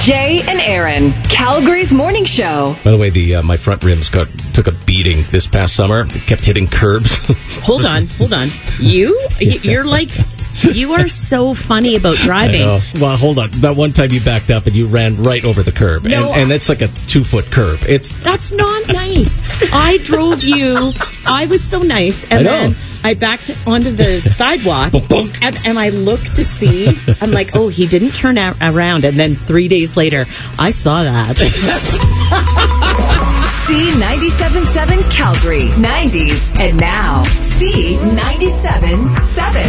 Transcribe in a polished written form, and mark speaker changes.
Speaker 1: Jay and Aaron, Calgary's morning show.
Speaker 2: By the way, my front rims took a beating this past summer. It kept hitting curbs.
Speaker 3: Hold on. You're like, you are so funny about driving.
Speaker 2: I know. Well, hold on. That one time you backed up and you ran right over the curb.
Speaker 3: No,
Speaker 2: and it's like a 2-foot curb.
Speaker 3: That's not nice. I drove you. I was so nice. And then I backed onto the sidewalk. And I looked to see. I'm like, oh, he didn't turn around. And then 3 days later, I saw that.
Speaker 1: C97.7 Calgary, 90s, and now C97.7.